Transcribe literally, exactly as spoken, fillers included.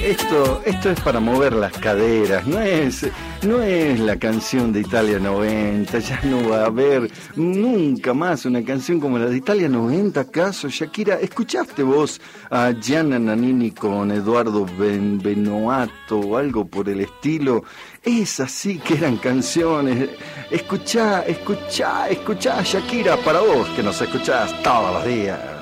Esto, esto es para mover las caderas, no es, no es la canción de Italia noventa, ya no va a haber nunca más una canción como la de Italia noventa, ¿acaso, Shakira? ¿Escuchaste vos a Gianna Nannini con Eduardo Benvenuto o algo por el estilo? Esas sí que eran canciones. Escuchá, escuchá, escuchá, Shakira, para vos que nos escuchás todos los días.